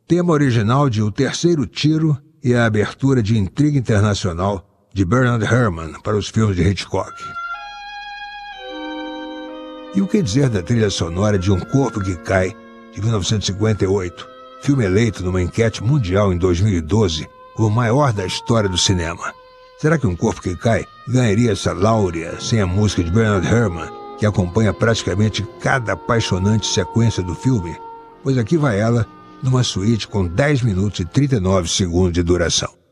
tema original de O Terceiro Tiro e a abertura de Intriga Internacional de Bernard Herrmann para os filmes de Hitchcock. E o que dizer da trilha sonora de Um Corpo que Cai, de 1958, filme eleito numa enquete mundial em 2012 como o maior da história do cinema? Será que Um Corpo que Cai ganharia essa láurea sem a música de Bernard Herrmann, que acompanha praticamente cada apaixonante sequência do filme? Pois aqui vai ela, numa suíte com 10 minutos e 39 segundos de duração.